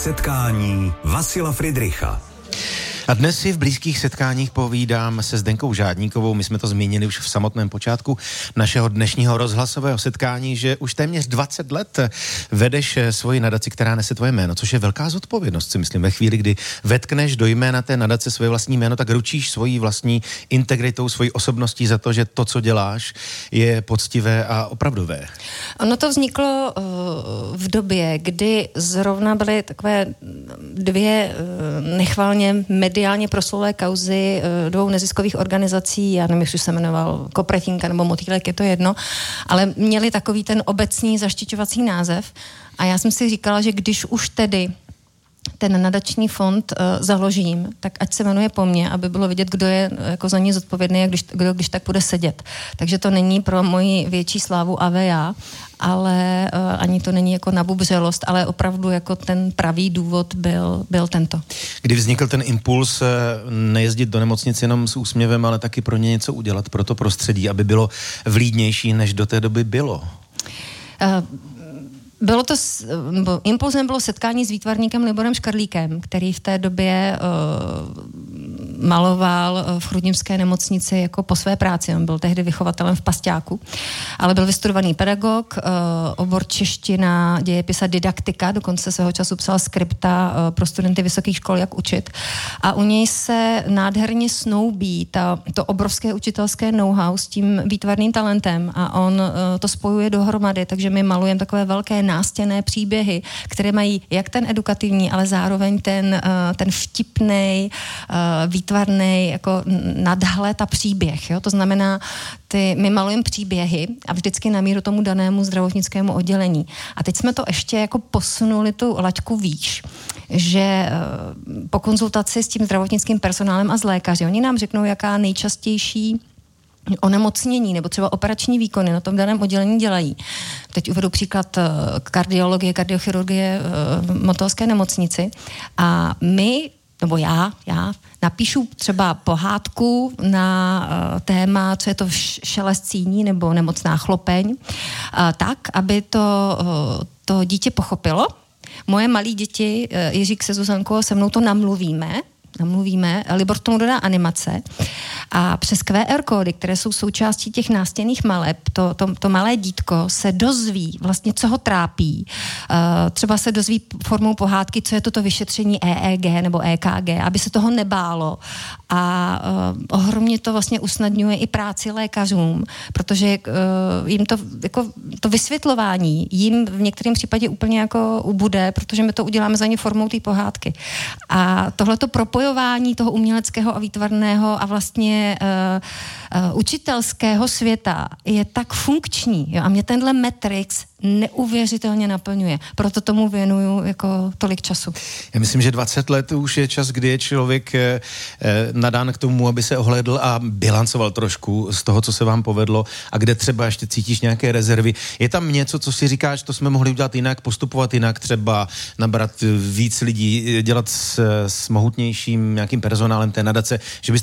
Setkání Vasila Fridricha. A dnes si v blízkých setkáních povídám se Zdenkou Žádníkovou. My jsme to zmínili už v samotném počátku našeho dnešního rozhlasového setkání, že už téměř 20 let vedeš svoji nadaci, která nese tvoje jméno, což je velká zodpovědnost, si myslím. Ve chvíli, kdy vetkneš do jména té nadace svoje vlastní jméno, tak ručíš svojí vlastní integritou, svojí osobností za to, že to, co děláš, je poctivé a opravdové. Ono to vzniklo v době, kdy zrovna byly takové dvě nechvalně mediálně proslulé kauzy dvou neziskových organizací, já nevím, jestli se jmenoval Kopretinka nebo Motýlek, je to jedno, ale měli takový ten obecný zaštiťovací název a já jsem si říkala, že když už tedy ten nadační fond založím, tak ať se jmenuje po mně, aby bylo vidět, kdo je jako za ní zodpovědný a kdo když tak bude sedět. Takže to není pro moji větší slávu AVA, ale ani to není jako nabubřelost, ale opravdu jako ten pravý důvod byl tento. Kdy vznikl ten impuls nejezdit do nemocnice jenom s úsměvem, ale taky pro ně něco udělat pro to prostředí, aby bylo vlídnější, než do té doby bylo? Impulzem bylo setkání s výtvarníkem Liborem Škarlíkem, který v té době maloval v chrudimské nemocnici jako po své práci. On byl tehdy vychovatelem v Pasťáku, ale byl vystudovaný pedagog, obor čeština, dějepis a didaktika, dokonce svého času psal skripta pro studenty vysokých škol, jak učit. A u něj se nádherně snoubí to obrovské učitelské know-how s tím výtvarným talentem a on to spojuje dohromady, takže my malujeme takové velké nástěnné příběhy, které mají jak ten edukativní, ale zároveň ten vtipnej, výtvarný jako nadhled a příběh. Jo? To znamená, my malujeme příběhy a vždycky na míru tomu danému zdravotnickému oddělení. A teď jsme to ještě jako posunuli tu laťku výš, že po konzultaci s tím zdravotnickým personálem a s lékaři, oni nám řeknou, jaká nejčastější onemocnění nebo třeba operační výkony na tom daném oddělení dělají. Teď uvedu příklad kardiologie, kardiochirurgie v Motolské nemocnici a já napíšu třeba pohádku na téma, co je to šelest síní nebo nemocná chlopeň, tak, aby to dítě pochopilo. Moje malé děti, Jiřík se Zuzankou, se mnou to namluvíme, Libor tomu dodá animace a přes QR kódy, které jsou součástí těch nástěnných maleb, to malé dítko se dozví vlastně, co ho trápí. Třeba se dozví formou pohádky, co je toto vyšetření EEG nebo EKG, aby se toho nebálo. A ohromně to vlastně usnadňuje i práci lékařům, protože jim to vysvětlování jim v některém případě úplně jako ubude, protože my to uděláme za ně formou té pohádky. A tohleto propojování toho uměleckého a výtvarného a vlastně učitelského světa je tak funkční. Jo? A mě tenhle Matrix neuvěřitelně naplňuje. Proto tomu věnuju jako tolik času. Já myslím, že 20 let už je čas, kdy je člověk nadán k tomu, aby se ohlédl a bilancoval trošku z toho, co se vám povedlo a kde třeba ještě cítíš nějaké rezervy. Je tam něco, co si říkáš, to jsme mohli udělat jinak, postupovat jinak, třeba nabrat víc lidí, dělat s mohutnějším nějakým personálem té nadace, že byste